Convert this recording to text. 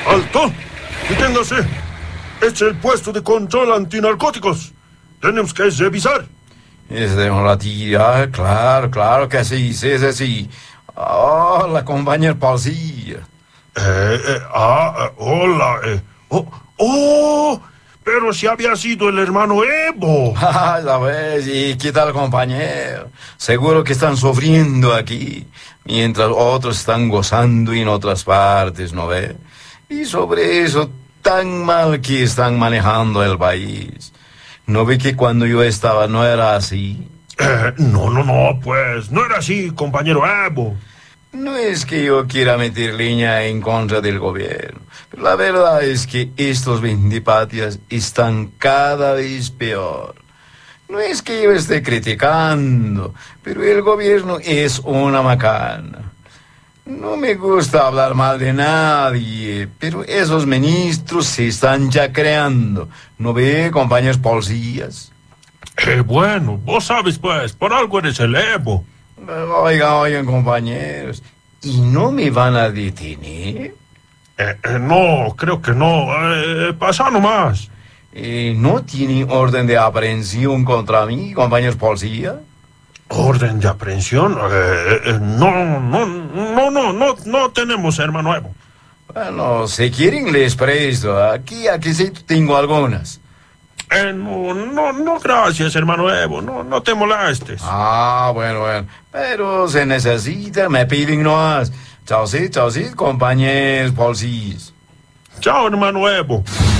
¡Alto! ¡Deténgase! Es el puesto de control antinarcóticos. Tenemos que revisar. Es de una tía, claro que sí, sí. Hola, compañero policía. Hola. Pero si había sido el hermano Evo. Ya ves, ¿y qué tal, compañero? Seguro que están sufriendo aquí, mientras otros están gozando en otras partes, ¿no ves? Y sobre eso, tan mal que están manejando el país. ¿No ve que cuando yo estaba no era así? No, pues, no era así, compañero Evo. No es que yo quiera meter leña en contra del gobierno, pero la verdad es que estos vendipatias están cada vez peor. No es que yo esté criticando, pero el gobierno es una macana. No me gusta hablar mal de nadie, pero esos ministros se están ya creando. ¿No ve, compañeros policías? Bueno, vos sabes, pues, por algo eres el Evo. Oigan, compañeros, ¿y no me van a detener? No, creo que no. Pasa nomás. ¿No tienen orden de aprehensión contra mí, compañeros policía? ¿Orden de aprehensión? No tenemos, hermano Evo. Bueno, si quieren les presto. Aquí sí tengo algunas. No, gracias, hermano Evo. No te molestes. Bueno. Pero se necesita, me piden nomás. Chao, sí, compañeros policías. Chao, hermano Evo.